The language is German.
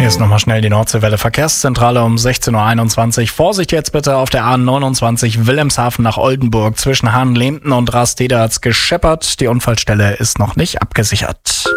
Hier ist nochmal schnell die Nordseewelle Verkehrszentrale um 16.21 Uhr. Vorsicht jetzt bitte auf der A29 Wilhelmshaven nach Oldenburg. Zwischen Hahnlehmten und Rastede hat's gescheppert. Die Unfallstelle ist noch nicht abgesichert.